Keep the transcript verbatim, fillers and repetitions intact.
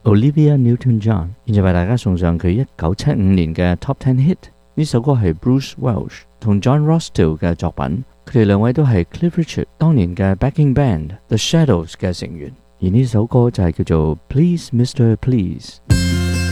Olivia Newton-John， 現在為大家送上佢一九七五年嘅 Top Ten Hit。呢首歌係 Bruce Welch 同 John Rossdale 嘅作品，佢哋兩位都係 Cliff Richard 當年嘅 backing band The Shadows 嘅成員，而呢首歌就係叫做 Please Mister Please。